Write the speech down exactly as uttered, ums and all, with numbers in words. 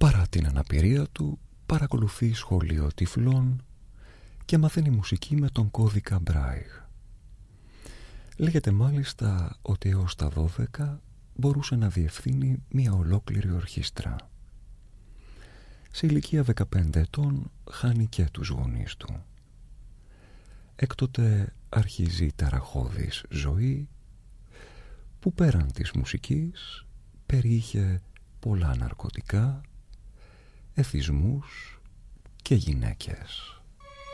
Παρά την αναπηρία του, παρακολουθεί σχολείο τυφλών και μαθαίνει μουσική με τον κώδικα Μπράιγ. Λέγεται μάλιστα ότι έως τα δώδεκα μπορούσε να διευθύνει μια ολόκληρη ορχήστρα. Σε ηλικία δεκαπέντε ετών χάνει και τους γονείς του. Έκτοτε αρχίζει η ταραχώδης ζωή που πέραν της μουσικής περιείχε πολλά ναρκωτικά, εθισμούς και γυναίκες.